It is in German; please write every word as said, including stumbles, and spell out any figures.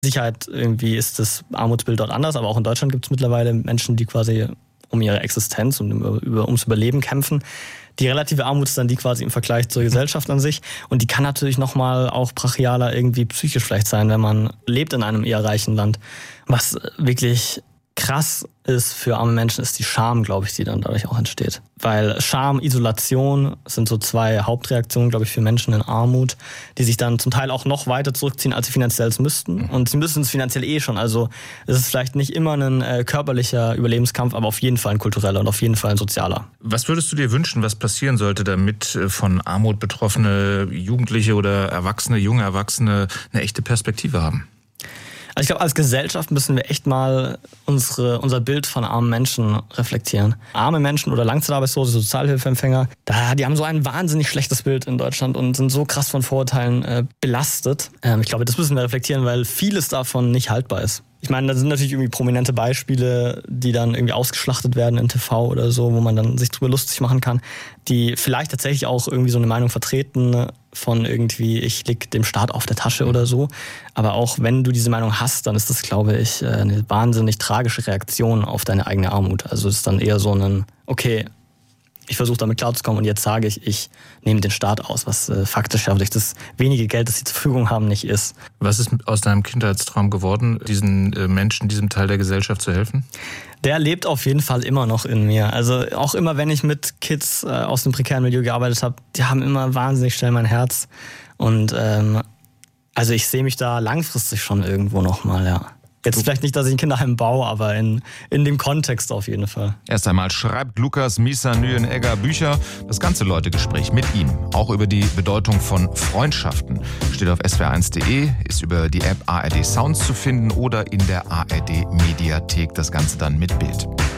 Sicherheit irgendwie ist das Armutsbild dort anders, aber auch in Deutschland gibt es mittlerweile Menschen, die quasi um ihre Existenz und über, ums Überleben kämpfen. Die relative Armut ist dann die quasi im Vergleich zur Gesellschaft an sich. Und die kann natürlich nochmal auch brachialer irgendwie psychisch vielleicht sein, wenn man lebt in einem eher reichen Land. Was wirklich krass ist für arme Menschen, ist die Scham, glaube ich, die dann dadurch auch entsteht. Weil Scham, Isolation sind so zwei Hauptreaktionen, glaube ich, für Menschen in Armut, die sich dann zum Teil auch noch weiter zurückziehen, als sie finanziell es müssten. Und sie müssen es finanziell eh schon. Also es ist vielleicht nicht immer ein äh, körperlicher Überlebenskampf, aber auf jeden Fall ein kultureller und auf jeden Fall ein sozialer. Was würdest du dir wünschen, was passieren sollte, damit von Armut betroffene Jugendliche oder Erwachsene, junge Erwachsene eine echte Perspektive haben? Also ich glaube, als Gesellschaft müssen wir echt mal unsere, unser Bild von armen Menschen reflektieren. Arme Menschen oder Langzeitarbeitslose, Sozialhilfeempfänger, da, die haben so ein wahnsinnig schlechtes Bild in Deutschland und sind so krass von Vorurteilen äh, belastet. Ähm, ich glaube, das müssen wir reflektieren, weil vieles davon nicht haltbar ist. Ich meine, da sind natürlich irgendwie prominente Beispiele, die dann irgendwie ausgeschlachtet werden in T V oder so, wo man dann sich drüber lustig machen kann, die vielleicht tatsächlich auch irgendwie so eine Meinung vertreten von irgendwie, ich leg dem Staat auf der Tasche oder so. Aber auch wenn du diese Meinung hast, dann ist das, glaube ich, eine wahnsinnig tragische Reaktion auf deine eigene Armut. Also es ist dann eher so ein, okay, ich versuche damit klarzukommen und jetzt sage ich, ich nehme den Staat aus, was äh, faktisch ja durch das wenige Geld, das sie zur Verfügung haben, nicht ist. Was ist aus deinem Kindheitstraum geworden, diesen äh, Menschen, diesem Teil der Gesellschaft zu helfen? Der lebt auf jeden Fall immer noch in mir. Also auch immer, wenn ich mit Kids äh, aus dem prekären Milieu gearbeitet habe, die haben immer wahnsinnig schnell mein Herz. Und ähm, also ich sehe mich da langfristig schon irgendwo nochmal, ja. Jetzt vielleicht nicht, dass ich ein Kinderheim baue, aber in, in dem Kontext auf jeden Fall. Erst einmal schreibt Lukas Misa-Nyenegger Bücher. Das ganze Leute-Gespräch mit ihm, auch über die Bedeutung von Freundschaften, steht auf S W R eins punkt de, ist über die App A R D Sounds zu finden oder in der A R D Mediathek, das Ganze dann mit Bild.